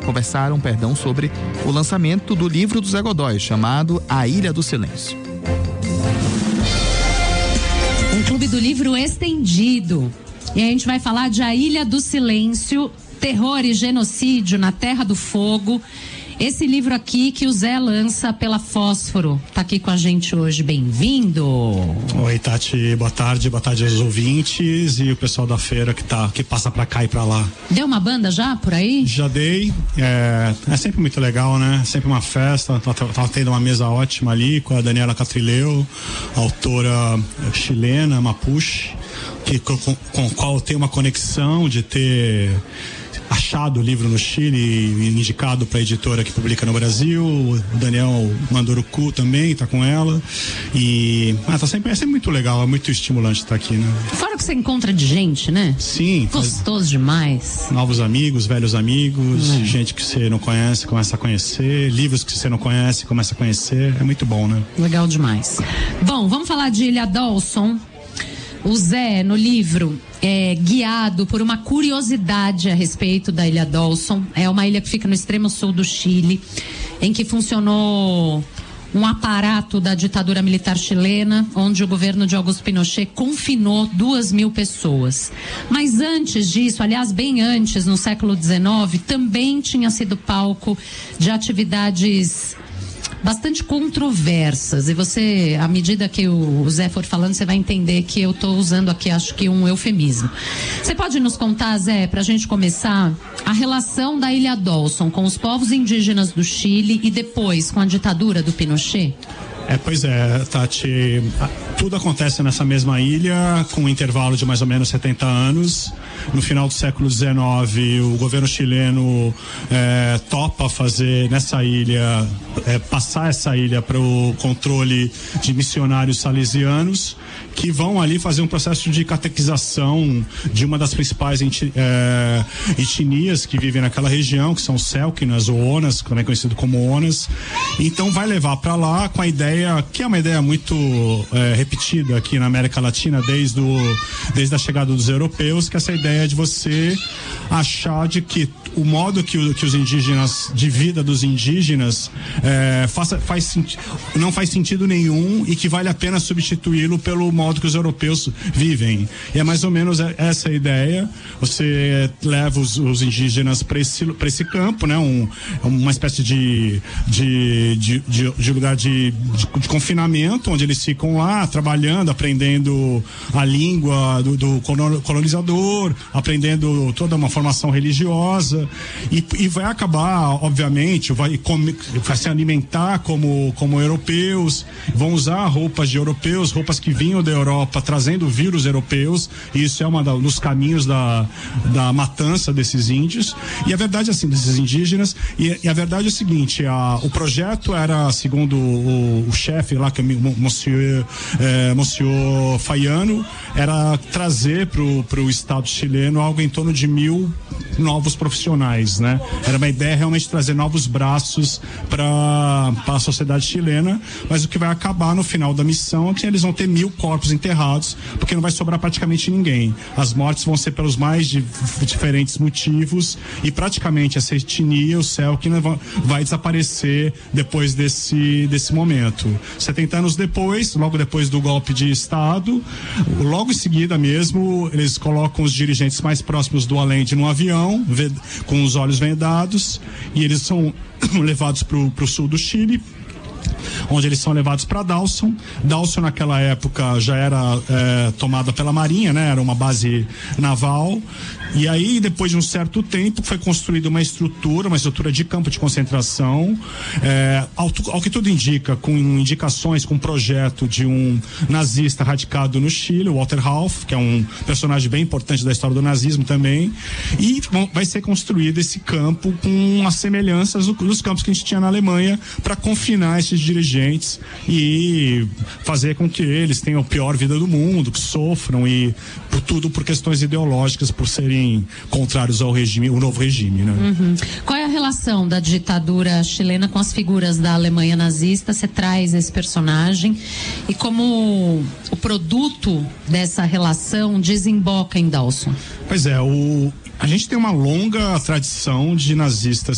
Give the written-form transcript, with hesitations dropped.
conversaram sobre o lançamento do livro do Zé Godoy, chamado A Ilha do Silêncio. Um clube do livro estendido. E a gente vai falar de A Ilha do Silêncio, Terror e Genocídio na Terra do Fogo. Esse livro aqui que o Zé lança pela Fósforo. Tá aqui com a gente hoje, bem-vindo. Oi, Tati, boa tarde aos ouvintes e o pessoal da feira que passa pra cá e pra lá. Deu uma banda já por aí? Já dei, é sempre muito legal, né? Sempre uma festa, tava tendo uma mesa ótima ali com a Daniela Catrileu, autora chilena, Mapuche, com a qual eu tenho uma conexão de ter achado o livro no Chile e indicado para a editora que publica no Brasil. O Daniel Manduruku também tá com ela e é sempre muito legal, é muito estimulante estar aqui, né? Fora que você encontra de gente, né? Sim. Gostoso demais. Novos amigos, velhos amigos, gente que você não conhece, começa a conhecer, livros que você não conhece, começa a conhecer, é muito bom, né? Legal demais. Bom, vamos falar de Ilha Dawson. O Zé, no livro, é guiado por uma curiosidade a respeito da Ilha Dawson. É uma ilha que fica no extremo sul do Chile, em que funcionou um aparato da ditadura militar chilena, onde o governo de Augusto Pinochet confinou 2.000 pessoas. Mas antes disso, aliás, bem antes, no século XIX, também tinha sido palco de atividades bastante controversas, e você, à medida que o Zé for falando, você vai entender que eu estou usando aqui, acho que um eufemismo. Você pode nos contar, Zé, para a gente começar, a relação da Ilha Dawson com os povos indígenas do Chile e depois com a ditadura do Pinochet? Pois é, Tati, tudo acontece nessa mesma ilha com um intervalo de mais ou menos 70 anos. No final do século XIX, o governo chileno topa fazer nessa ilha, passar essa ilha para o controle de missionários salesianos, que vão ali fazer um processo de catequização de uma das principais etnias que vivem naquela região, que são os Selknam, ou Onas, também conhecido como Onas. Então vai levar para lá com a ideia, que é uma ideia muito repetida aqui na América Latina desde a chegada dos europeus, que é essa ideia de você achar de que o modo que os indígenas, de vida dos indígenas, não faz sentido nenhum e que vale a pena substituí-lo pelo modo que os europeus vivem. E é mais ou menos essa a ideia. Você leva os indígenas para esse campo, né? Uma espécie de lugar de confinamento, onde eles ficam lá trabalhando, aprendendo a língua do colonizador, aprendendo toda uma formação religiosa e vai acabar, obviamente, vai se alimentar como europeus, vão usar roupas de europeus, roupas que vinham da Europa trazendo vírus europeus, e isso é um dos caminhos da matança desses índios. E a verdade, assim, desses indígenas, e a verdade é o seguinte: o projeto era, segundo o chefe lá, que é Monsieur Faiano, era trazer para o Estado chileno algo em torno de 1.000 novos profissionais, né? Era uma ideia realmente trazer novos braços para a sociedade chilena, mas o que vai acabar no final da missão é que eles vão ter 1.000 corpos enterrados, porque não vai sobrar praticamente ninguém. As mortes vão ser pelos mais diferentes motivos, e praticamente essa etnia, o Selknam, vai desaparecer depois desse momento. 70 anos depois, logo depois do golpe de Estado, logo em seguida mesmo, eles colocam os dirigentes mais próximos do Allende num avião, com os olhos vendados, e eles são levados para o sul do Chile, onde eles são levados para Dawson. Dawson naquela época já era tomada pela Marinha, né? Era uma base naval. E aí, depois de um certo tempo, foi construída uma estrutura de campo de concentração, ao que tudo indica, com indicações, com um projeto de um nazista radicado no Chile, o Walter Rauff, que é um personagem bem importante da história do nazismo também, e vai ser construído esse campo com as semelhanças dos campos que a gente tinha na Alemanha, para confinar esses dirigentes e fazer com que eles tenham a pior vida do mundo, que sofram, e por questões ideológicas, por serem contrários ao regime, o novo regime, né? Uhum. Qual é a relação da ditadura chilena com as figuras da Alemanha nazista? Você traz esse personagem e como o produto dessa relação desemboca em Dawson? Pois é, a gente tem uma longa tradição de nazistas